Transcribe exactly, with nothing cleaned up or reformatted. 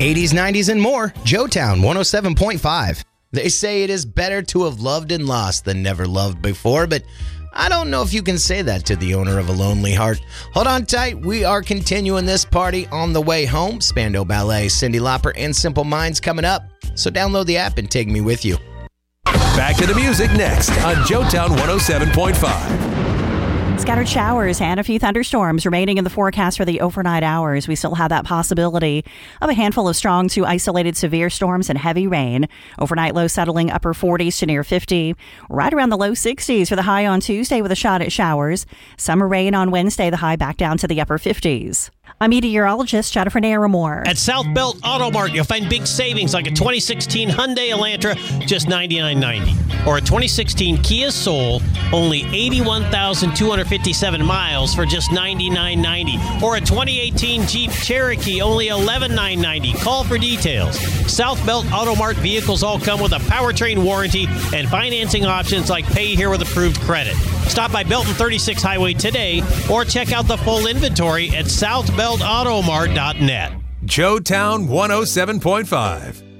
eighties, nineties, and more. Joetown one oh seven point five. They say it is better to have loved and lost than never loved before, but I don't know if you can say that to the owner of a lonely heart. Hold on tight. We are continuing this party on the way home. Spandau Ballet, Cyndi Lauper, and Simple Minds coming up. So download the app and take me with you. Back to the music next on Joetown one oh seven point five. Scattered showers and a few thunderstorms remaining in the forecast for the overnight hours. We still have that possibility of a handful of strong to isolated severe storms and heavy rain. Overnight low settling upper forties to near fifty. Right around the low sixties for the high on Tuesday with a shot at showers. Summer rain on Wednesday, the high back down to the upper fifties. I'm meteorologist Jennifer Naramore. At South Belt Auto Mart, you'll find big savings like a twenty sixteen Hyundai Elantra, just ninety-nine ninety, or a twenty sixteen Kia Soul, only eighty-one thousand two hundred fifty-seven miles for just ninety-nine ninety, or a twenty eighteen Jeep Cherokee, only eleven thousand nine hundred ninety. Call for details. South Belt Auto Mart vehicles all come with a powertrain warranty and financing options like pay here with approved credit. Stop by Belton thirty-six Highway today, or check out the full inventory at south belt auto mart dot net. Joetown one oh seven point five.